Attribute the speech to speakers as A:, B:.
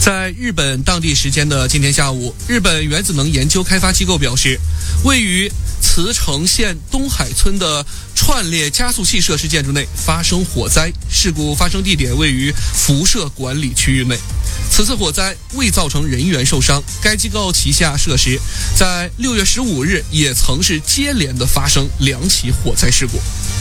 A: 在日本当地时间的今天下午，日本原子能研究开发机构表示，位于茨城县东海村的串列加速器设施建筑内发生火灾，事故发生地点位于辐射管理区域内。此次火灾未造成人员受伤，该机构旗下设施在6月15日也曾是接连的发生2起火灾事故。